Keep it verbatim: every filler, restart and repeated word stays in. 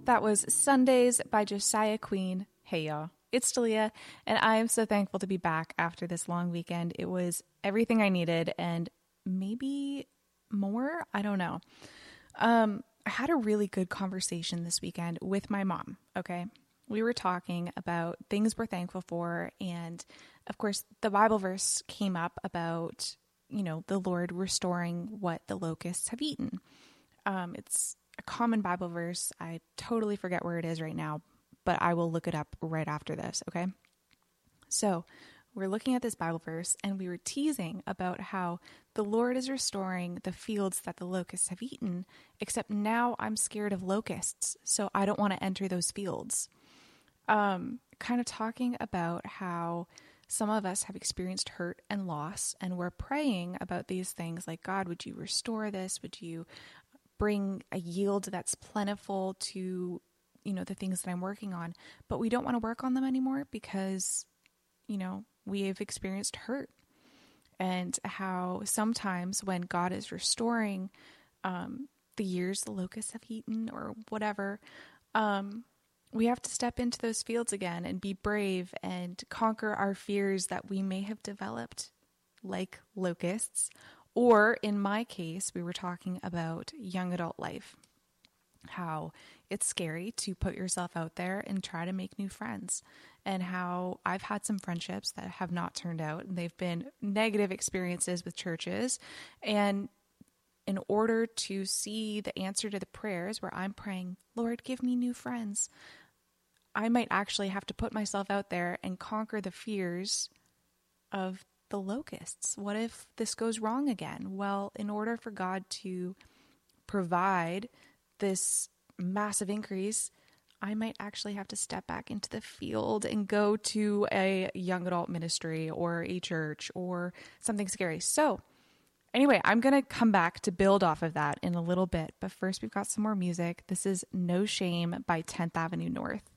That was Sundays by Josiah Queen. Hey y'all, it's Dalia, and I am so thankful to be back after this long weekend. It was everything I needed and maybe more. I don't know. Um, I had a really good conversation this weekend with my mom. Okay. We were talking about things we're thankful for. And of course, the Bible verse came up about, you know, the Lord restoring what the locusts have eaten. Um, it's a common Bible verse. I totally forget where it is right now, but I will look it up right after this. Okay. So we're looking at this Bible verse and we were teasing about how the Lord is restoring the fields that the locusts have eaten, except now I'm scared of locusts. So I don't want to enter those fields. Um, kind of talking about how some of us have experienced hurt and loss, and we're praying about these things like, God, would you restore this? Would you bring a yield that's plentiful to, you know, the things that I'm working on? But we don't want to work on them anymore because, you know, we have experienced hurt. And how sometimes when God is restoring um, the years the locusts have eaten or whatever, um, we have to step into those fields again and be brave and conquer our fears that we may have developed, like locusts. Or in my case, we were talking about young adult life, how it's scary to put yourself out there and try to make new friends, and how I've had some friendships that have not turned out, and they've been negative experiences with churches. And in order to see the answer to the prayers where I'm praying, Lord, give me new friends, I might actually have to put myself out there and conquer the fears of the locusts. What if this goes wrong again? Well, in order for God to provide this massive increase, I might actually have to step back into the field and go to a young adult ministry or a church or something scary. So anyway, I'm going to come back to build off of that in a little bit. But first, we've got some more music. This is No Shame by tenth Avenue North.